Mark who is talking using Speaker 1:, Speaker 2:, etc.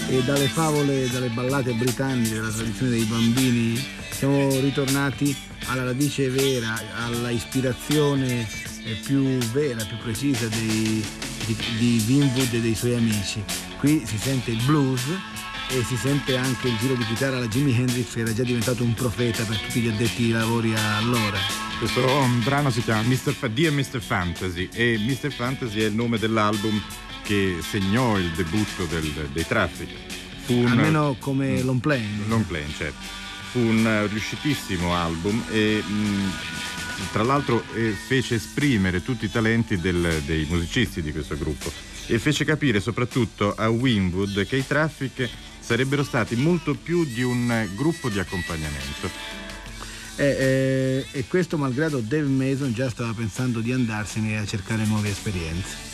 Speaker 1: e dalle favole, dalle ballate britanniche, dalla tradizione dei bambini, siamo ritornati alla radice vera, alla ispirazione più vera, più precisa di Winwood e dei suoi amici. Qui si sente il blues e si sente anche il giro di chitarra alla Jimi Hendrix, che era già diventato un profeta per tutti gli addetti ai lavori allora.
Speaker 2: Questo brano si chiama Dear Mr. Fantasy, e Mr. Fantasy è il nome dell'album che segnò il debutto dei Traffic.
Speaker 1: Almeno come long playing.
Speaker 2: Long playing, certo. Fu un riuscitissimo album e tra l'altro fece esprimere tutti i talenti dei musicisti di questo gruppo e fece capire soprattutto a Winwood che i Traffic sarebbero stati molto più di un gruppo di accompagnamento.
Speaker 1: E questo malgrado Dave Mason già stava pensando di andarsene a cercare nuove esperienze.